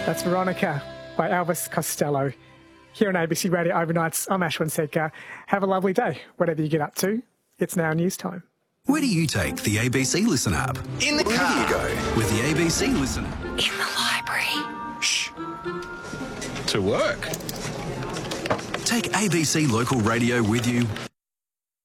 That's Veronica by Elvis Costello. Here on ABC Radio Overnights, I'm Ashwin Setka. Have a lovely day, whatever you get up to. It's now news time. Where do you take the ABC Listen app? In the car. Where do you go with the ABC Listen? In the library. Shh. To work. Take ABC Local Radio with you